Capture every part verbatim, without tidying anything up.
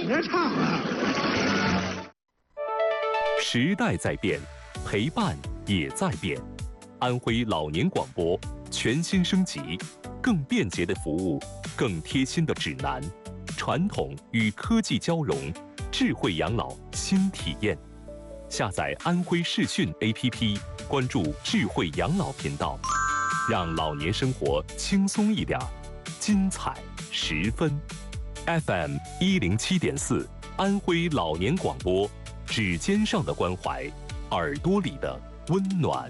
别唱了。 时代在变，陪伴也在变。安徽老年广播全新升级，更便捷的服务，更贴心的指南，传统与科技交融，智慧养老新体验。下载安徽视讯 A P P， 关注智慧养老频道，让老年生活轻松一点，精彩十分。F M 一零七点四，安徽老年广播，指尖上的关怀，耳朵里的温暖。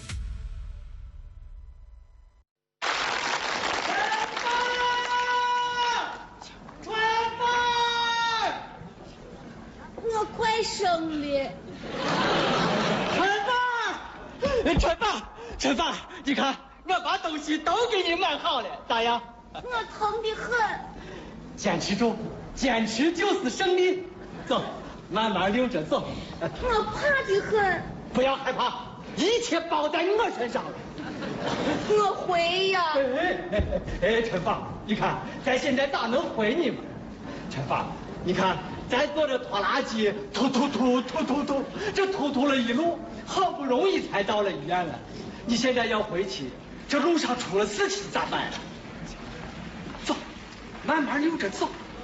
我快生了。 陈爸，陈爸，陈爸，你看我把东西都给你买好了，咋样？ 我疼得很。 坚持住，坚持就是胜利。走，慢慢溜着走。 我怕得很。 不要害怕，一切包在我身上了。 我会呀。 哎哎哎，陈爸，你看咱现在咋能回你嘛？陈爸，你看咱坐着拖拉机突突突突突突，这突突了一路，好不容易才到了医院了。你现在要回去，这路上出了事情咋办呀？走，慢慢溜着走。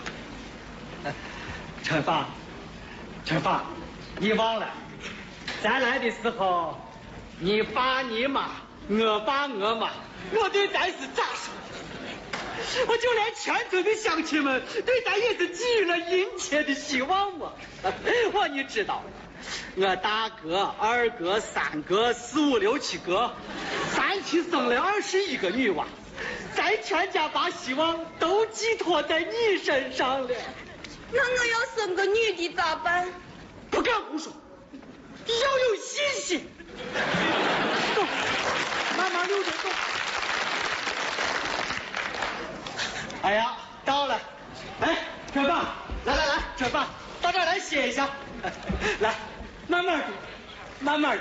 陈爸，陈爸，你忘了，咱来的时候，你爸你妈，我爸我妈，我对咱是咋说的？我就连全村的乡亲们对咱也是寄予了殷切的希望嘛。我你知道，我大哥、二哥、三哥、四五六七哥，三妻生了二十一个女娃，咱全家把希望都寄托在你身上了。 那我要生个女的咋办？ 不敢胡说，要有信心。走，慢慢溜着走。哎呀，到了！哎，陈爸，来来来，陈爸，到这儿来歇一下。来，慢慢的，慢慢的。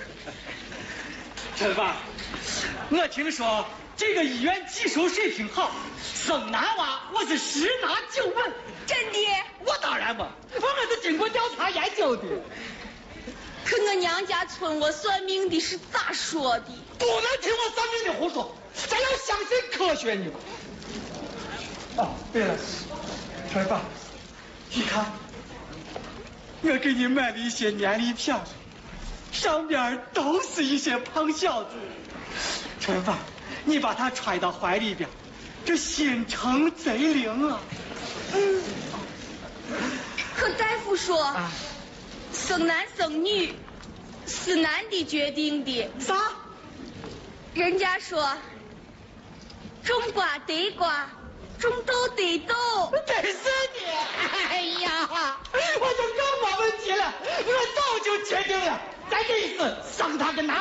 陈爸，我听说这个医院技术水平好，生男娃我是十拿九稳。 真的？ 我当然嘛，我我是经过调查研究的。 可我娘家村我算命的是咋说的？ 不能听我算命的胡说，咱要相信科学你。哦，对了，陈爸，你看，我给你买了一些年历票，上边都是一些胖小子。陈爸，你把他揣到怀里边，这心诚贼灵啊。 嗯。可大夫说， 啊， 生男生女是男的决定的。 啥？ 人家说，种瓜得瓜，种豆得豆。 真是的！哎呀，我就更没问题了，我早就决定了，咱这一次生他个男。